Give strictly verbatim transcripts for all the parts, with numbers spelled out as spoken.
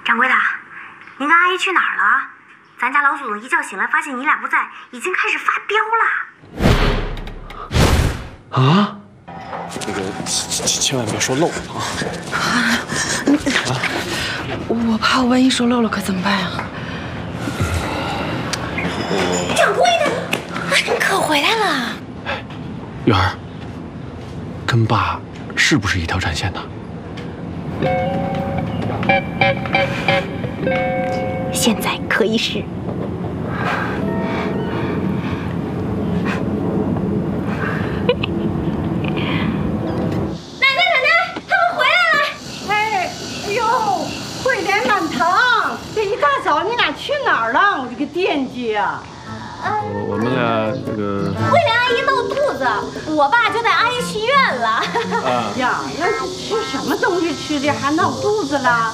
掌柜的，您跟阿姨去哪儿了？咱家老祖宗一觉醒来，发现你俩不在，已经开始发飙了。 啊？那个千千万别说漏了啊！ 啊，你啊，我怕我万一说漏了，可怎么办呀？ 掌柜的，你可回来了。 哎，月儿，跟爸是不是一条战线呢？ 现在可以是。奶奶，奶奶，他们回来了！ 哎，哎呦，慧莲满堂，这一大早你俩去哪儿了？我这个惦记呀！ 我我们俩这个慧莲阿姨闹肚子，我爸就带阿姨去医院了。 啊呀，要是吃什么东西吃的还闹肚子了？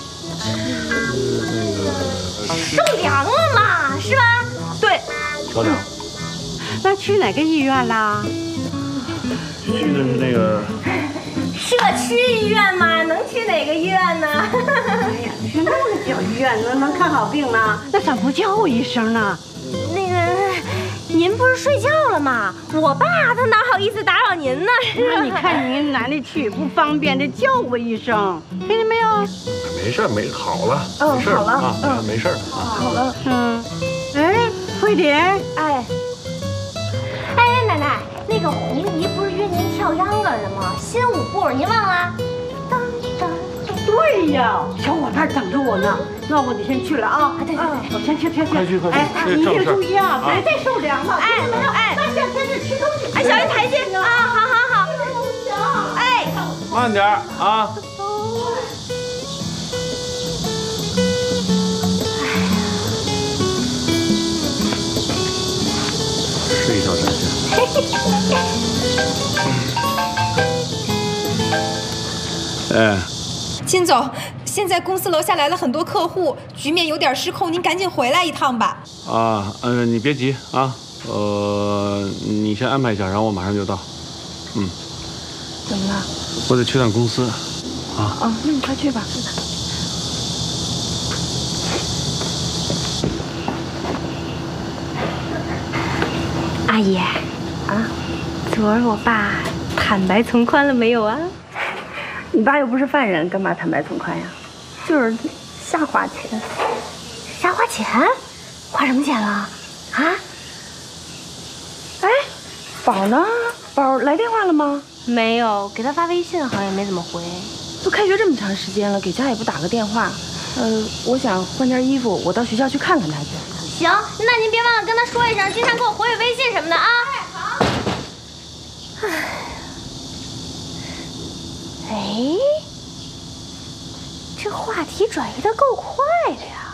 受凉了嘛，是吧？对。 着凉。 那去哪个医院啦？ 去的是那个社区医院嘛，能去哪个医院呢？ 哎呀，去那个小医院能能看好病吗？那咋不叫我一声呢？ 那个，您不是睡觉了吗？我爸他哪好意思打扰您呢？ 那你看您奶奶去不方便，得叫我一声，听见没有？ 没事没好了， 哦没事好了啊， 嗯没事啊。 好了，嗯，哎，慧莲， 哎，哎，奶奶，那个红姨不是约您跳秧歌的吗？新舞步您忘了？当当。 对呀，小伙伴等着我呢，那我得先去了啊。 对对对， 我先去，先去。 快去快去哎，你一定注意啊，别再受凉了。 哎哎， 大夏天的吃东西。 哎，小心台阶啊！好好好。哎， 慢点啊。是一条战线。哎， 秦总，现在公司楼下来了很多客户，局面有点失控，您赶紧回来一趟吧。 啊，嗯、呃，你别急啊，呃，你先安排一下，然后我马上就到。嗯。 怎么了？ 我得去趟公司。啊。 哦，那你快去吧。 阿姨，啊，昨儿我爸坦白从宽了没有啊？ 你爸又不是犯人，干嘛坦白从宽呀？就是瞎花钱。 瞎花钱？花什么钱了？啊？ 哎，宝呢？宝来电话了吗？ 没有，给他发微信好像也没怎么回。 都开学这么长时间了，给家也不打个电话。呃，我想换件衣服，我到学校去看看他去。 行，那您别忘了跟他说一声，经常给我回回微信什么的啊。好。唉，哎，这话题转移的够快的呀。